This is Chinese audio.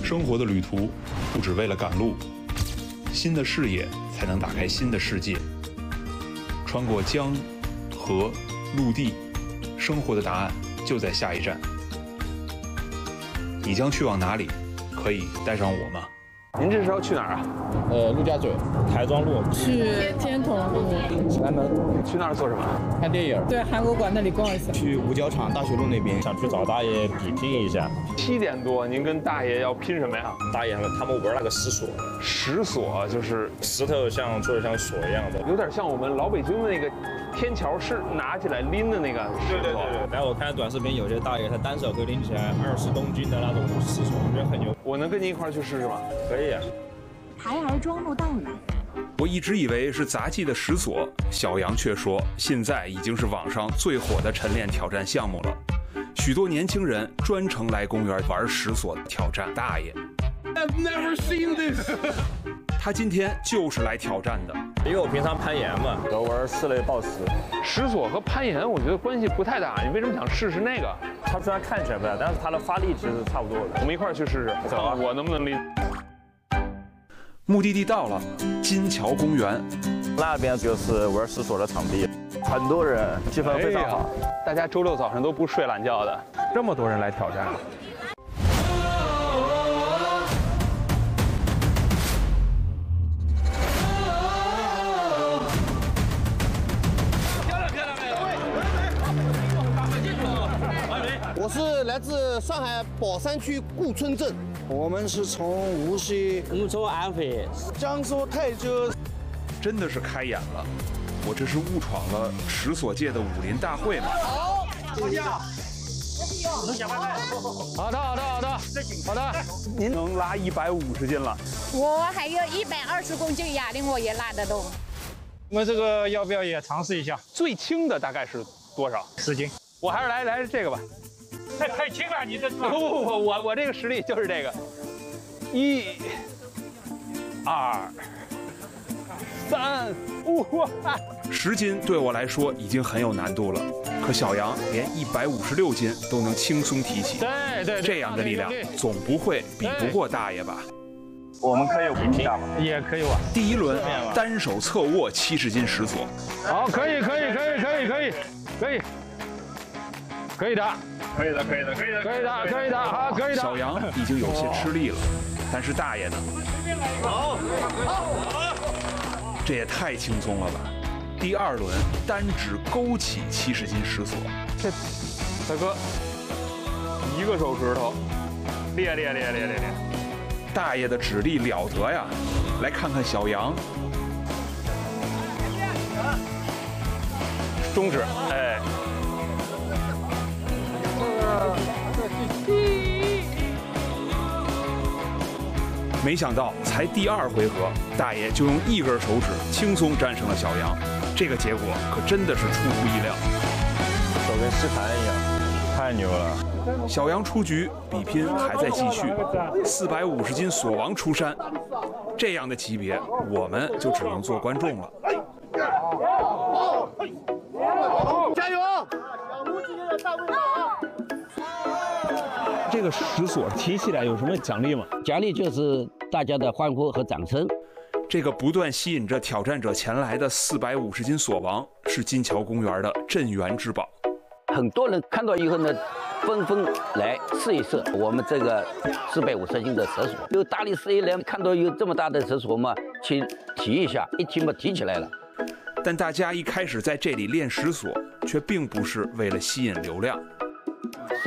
生活的旅途不只为了赶路，新的视野才能打开新的世界。穿过江、河、陆地，生活的答案就在下一站。你将去往哪里？可以带上我吗？ 您这是要去哪儿啊？ 陆家嘴、台庄路， 去天童路、 西南门。 去那儿做什么？ 看电影。 对，韩国馆那里逛一下。 去五角场大学路那边，想去找大爷比拼一下。 7点多，您跟大爷要拼什么呀？ 大爷他们玩那个石锁， 石锁就是石头做的像锁一样的， 有点像我们老北京的那个天桥是拿起来拎的那个石锁。 对。然后我看短视频，有些大爷他单手可以拎起来20公斤的那种石锁，我觉得很牛。 我能跟您一块儿去试试吗？ 可以啊。 台儿庄路到了。 我一直以为是杂技的石锁，小杨却说现在已经是网上最火的晨练挑战项目了。许多年轻人专程来公园玩石锁挑战大爷。 I've never seen this 他今天就是来挑战的， 因为我平常攀岩嘛，都玩4类抱石。 石锁和攀岩我觉得关系不太大，你为什么想试试那个？ 它虽然看起来不大，但是它的发力其实差不多的。 我们一块儿去试试， 走啊！ 我能不能拎？ 目的地到了，金桥公园。 那边就是玩石锁的场地，很多人，气氛非常好。 大家周六早上都不睡懒觉的，这么多人来挑战。 我是来自上海宝山区顾村镇，我们是从无锡， 我们从安徽， 江苏泰州。 真的是开眼了，我这是误闯了石锁界的武林大会吗？ 好，谢谢。 好的，您能拉150斤了， 我还有120公斤哑铃，我也拉得动。 我们这个要不要也尝试一下？ 最轻的大概是多少 10斤。 我还是来这个吧。 太轻了，你这不，我这个实力就是这个，1、2、3、5。 10斤对我来说已经很有难度了，可小杨连156斤都能轻松提起。 对， 这样的力量总不会比不过大爷吧？ 我们可以比拼一下吗？ 也可以玩。 第一轮单手侧握70斤石锁。 好，可以的，好，可以的。 小杨已经有些吃力了，但是大爷呢？ 好， 这也太轻松了吧！第2轮单指勾起70斤石锁。 这大哥1个手指头，练。 大爷的指力了得呀！来看看小杨， 中指，哎。 没想到才第2回合，大爷就用1根手指轻松战胜了小杨，这个结果可真的是出乎意料。 手跟吸盘一样，太牛了！ 小杨出局，比拼还在继续。450斤锁王出山，这样的级别我们就只能做观众了。 加油！ 这个石锁提起来有什么奖励吗？ 奖励就是大家的欢呼和掌声。 这个不断吸引着挑战者前来的450斤锁王，是金桥公园的镇园之宝。 很多人看到以后呢，纷纷来试一试我们这个450斤的石锁。有大力士一来看到有这么大的石锁嘛，去提一下，一提嘛提起来了。 但大家一开始在这里练石锁，却并不是为了吸引流量。